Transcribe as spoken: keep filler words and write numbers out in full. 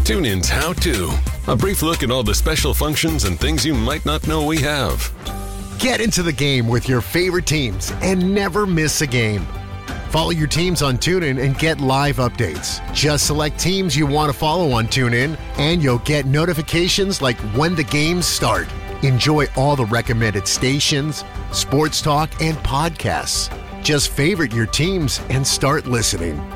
TuneIn's How To. A brief look at all the special functions and things you might not know we have. Get into the game with your favorite teams and never miss a game. Follow your teams on TuneIn and get live updates. Just select teams you want to follow on TuneIn, and you'll get notifications like when the games start. Enjoy all the recommended stations, sports talk, and podcasts. Just favorite your teams and start listening.